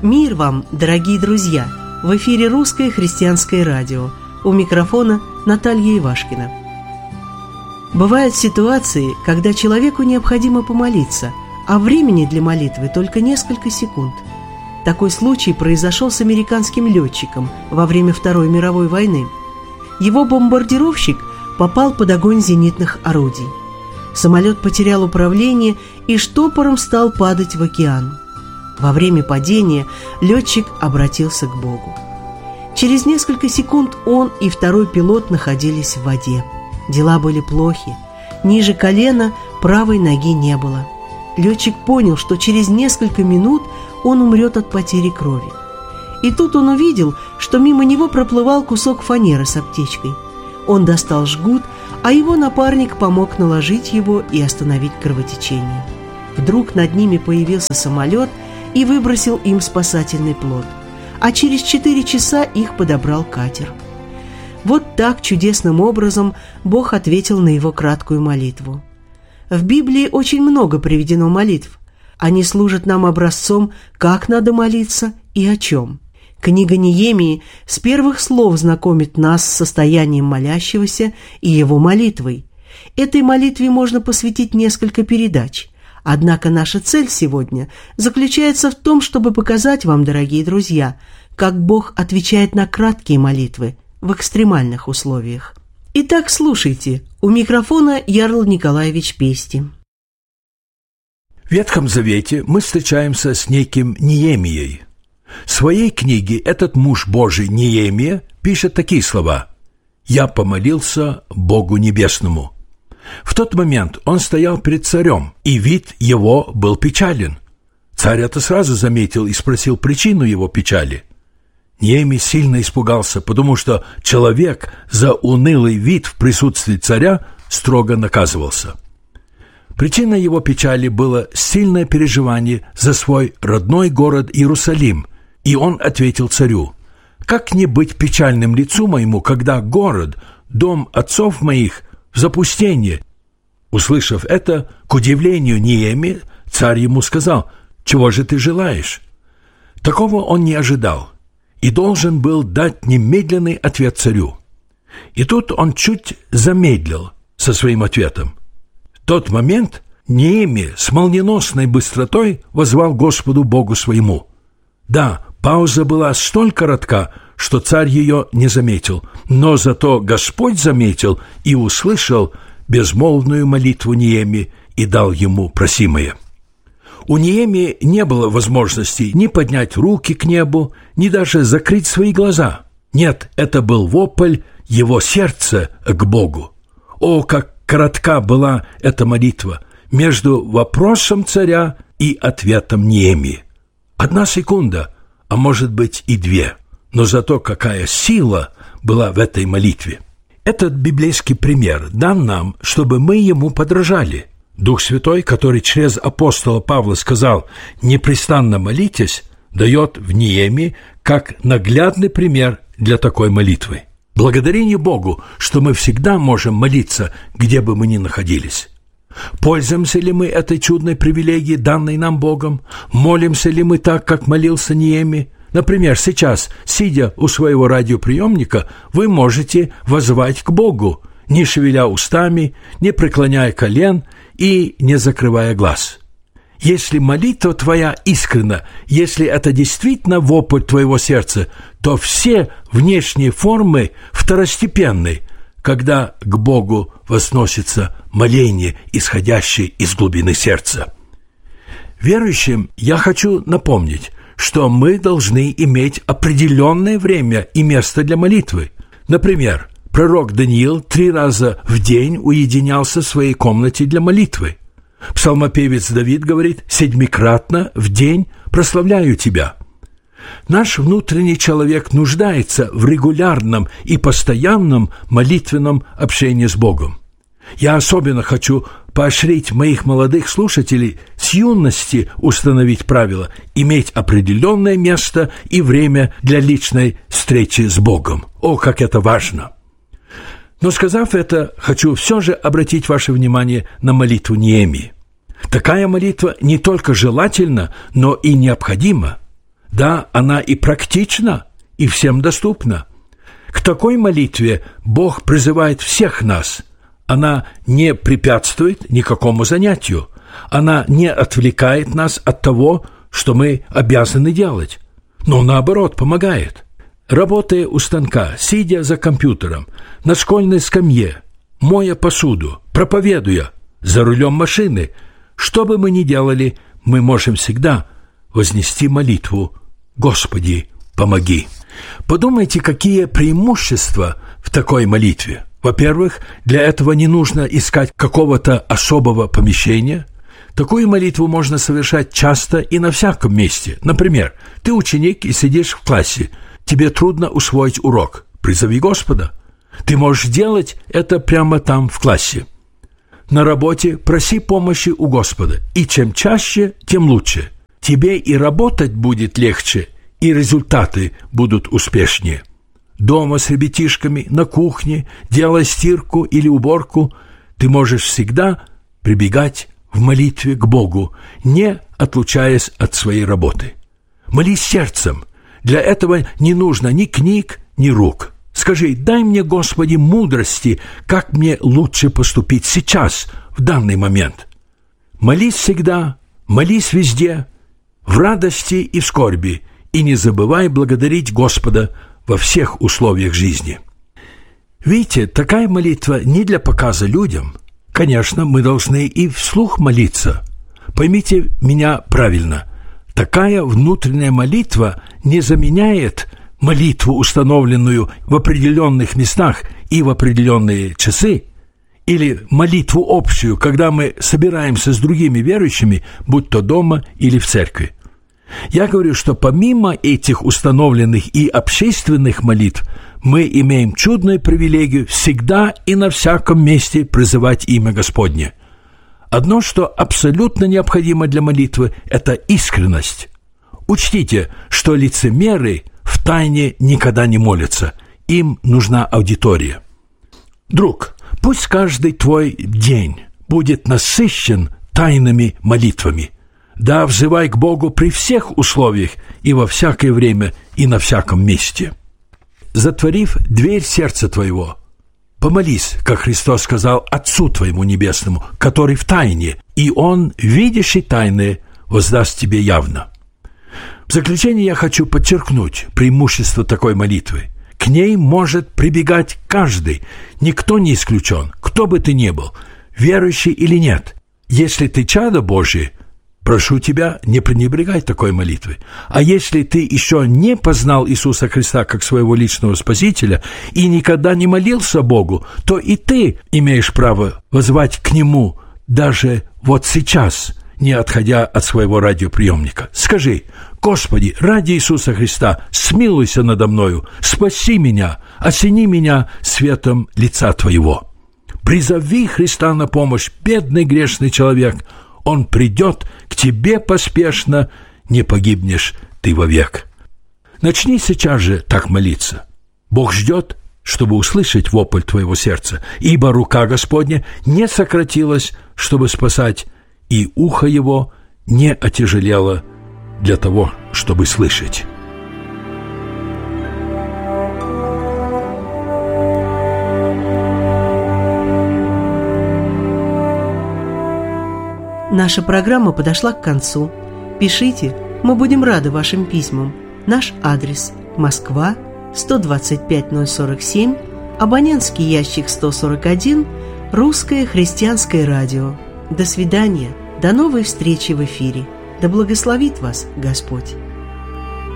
Мир вам, дорогие друзья! В эфире Русское христианское радио. У микрофона Наталья Ивашкина. Бывают ситуации, когда человеку необходимо помолиться, а времени для молитвы только несколько секунд. Такой случай произошел с американским летчиком во время Второй мировой войны. Его бомбардировщик попал под огонь зенитных орудий. Самолет потерял управление и штопором стал падать в океан. Во время падения летчик обратился к Богу. Через несколько секунд он и второй пилот находились в воде. Дела были плохи. Ниже колена правой ноги не было. Летчик понял, что через несколько минут он умрет от потери крови. И тут он увидел, что мимо него проплывал кусок фанеры с аптечкой. Он достал жгут, а его напарник помог наложить его и остановить кровотечение. Вдруг над ними появился самолет и выбросил им спасательный плот. А через 4 часа их подобрал катер. Вот так чудесным образом Бог ответил на его краткую молитву. В Библии очень много приведено молитв. Они служат нам образцом, как надо молиться и о чем. Книга Неемии с первых слов знакомит нас с состоянием молящегося и его молитвой. Этой молитве можно посвятить несколько передач. Однако наша цель сегодня заключается в том, чтобы показать вам, дорогие друзья, как Бог отвечает на краткие молитвы в экстремальных условиях. Итак, слушайте. У микрофона Ярл Николаевич Пести. В Ветхом Завете мы встречаемся с неким Неемией. В своей книге этот муж Божий Неемия пишет такие слова: «Я помолился Богу Небесному». В тот момент он стоял перед царем, и вид его был печален. Царь это сразу заметил и спросил причину его печали. Неемий сильно испугался, потому что человек за унылый вид в присутствии царя строго наказывался. Причиной его печали было сильное переживание за свой родной город Иерусалим, и он ответил царю: «Как не быть печальным лицу моему, когда город, дом отцов моих, в запустении?» Услышав это, к удивлению Неемии, царь ему сказал: «Чего же ты желаешь?» Такого он не ожидал и должен был дать немедленный ответ царю. И тут он чуть замедлил со своим ответом. В тот момент Неемия с молниеносной быстротой воззвал Господу Богу своему. Да, пауза была столь коротка, что царь ее не заметил, но зато Господь заметил и услышал безмолвную молитву Неемии и дал ему просимое. У Неемии не было возможности ни поднять руки к небу, ни даже закрыть свои глаза. Нет, это был вопль его сердца к Богу. О, как коротка была эта молитва между вопросом царя и ответом Неемии. 1 секунда, а может быть и 2. Но зато какая сила была в этой молитве. Этот библейский пример дан нам, чтобы мы ему подражали. Дух Святой, который через апостола Павла сказал «непрестанно молитесь», дает в Неемии как наглядный пример для такой молитвы. Благодарение Богу, что мы всегда можем молиться, где бы мы ни находились. Пользуемся ли мы этой чудной привилегией, данной нам Богом? Молимся ли мы так, как молился Неемия? Например, сейчас, сидя у своего радиоприемника, вы можете воззвать к Богу, не шевеля устами, не преклоняя колен и не закрывая глаз. Если молитва твоя искренна, если это действительно вопль твоего сердца, то все внешние формы второстепенны, когда к Богу возносится моление, исходящее из глубины сердца. Верующим я хочу напомнить, что мы должны иметь определенное время и место для молитвы. Например, пророк Даниил 3 раза в день уединялся в своей комнате для молитвы. Псалмопевец Давид говорит: «7-кратно в день прославляю тебя». Наш внутренний человек нуждается в регулярном и постоянном молитвенном общении с Богом. Я особенно хочу поощрить моих молодых слушателей с юности установить правило, иметь определенное место и время для личной встречи с Богом. О, как это важно! Но, сказав это, хочу все же обратить ваше внимание на молитву Неемии. Такая молитва не только желательна, но и необходима. Да, она и практична, и всем доступна. К такой молитве Бог призывает всех нас. Она не препятствует никакому занятию. Она не отвлекает нас от того, что мы обязаны делать, но наоборот помогает. Работая у станка, сидя за компьютером, на школьной скамье, моя посуду, проповедуя, за рулем машины, что бы мы ни делали, мы можем всегда вознести молитву: «Господи, помоги». Подумайте, какие преимущества в такой молитве. Во-первых, для этого не нужно искать какого-то особого помещения. Такую молитву можно совершать часто и на всяком месте. Например, ты ученик и сидишь в классе. Тебе трудно усвоить урок. Призови Господа. Ты можешь делать это прямо там, в классе. На работе проси помощи у Господа. И чем чаще, тем лучше. Тебе и работать будет легче, и результаты будут успешнее. Дома с ребятишками, на кухне, делая стирку или уборку, ты можешь всегда прибегать в молитве к Богу, не отлучаясь от своей работы. Молись сердцем. Для этого не нужно ни книг, ни рук. Скажи: «Дай мне, Господи, мудрости, как мне лучше поступить сейчас, в данный момент». Молись всегда, молись везде, в радости и в скорби, и не забывай благодарить Господа во всех условиях жизни. Видите, такая молитва не для показа людям. Конечно, мы должны и вслух молиться. Поймите меня правильно. Такая внутренняя молитва не заменяет молитву, установленную в определенных местах и в определенные часы, или молитву общую, когда мы собираемся с другими верующими, будь то дома или в церкви. Я говорю, что помимо этих установленных и общественных молитв, мы имеем чудную привилегию всегда и на всяком месте призывать имя Господне. Одно, что абсолютно необходимо для молитвы, это искренность. Учтите, что лицемеры в тайне никогда не молятся. Им нужна аудитория. Друг, пусть каждый твой день будет насыщен тайными молитвами. Да, взывай к Богу при всех условиях и во всякое время и на всяком месте. Затворив дверь сердца твоего, помолись, как Христос сказал Отцу твоему небесному, который в тайне, и Он, видящий тайное, воздаст тебе явно. В заключение я хочу подчеркнуть преимущество такой молитвы. К ней может прибегать каждый, никто не исключен, кто бы ты ни был, верующий или нет. Если ты чадо Божие, прошу тебя, не пренебрегай такой молитвой. А если ты еще не познал Иисуса Христа как своего личного Спасителя и никогда не молился Богу, то и ты имеешь право воззвать к Нему даже вот сейчас, не отходя от своего радиоприемника. Скажи: «Господи, ради Иисуса Христа, смилуйся надо мною, спаси меня, осени меня светом лица Твоего». Призови Христа на помощь, бедный грешный человек. Он придет к тебе поспешно, не погибнешь ты вовек. Начни сейчас же так молиться. Бог ждет, чтобы услышать вопль твоего сердца, ибо рука Господня не сократилась, чтобы спасать, и ухо Его не отяжелело для того, чтобы слышать. Наша программа подошла к концу. Пишите, мы будем рады вашим письмам. Наш адрес: Москва, 125-047, абонентский ящик 141, Русское христианское радио. До свидания, до новой встречи в эфире. Да благословит вас Господь.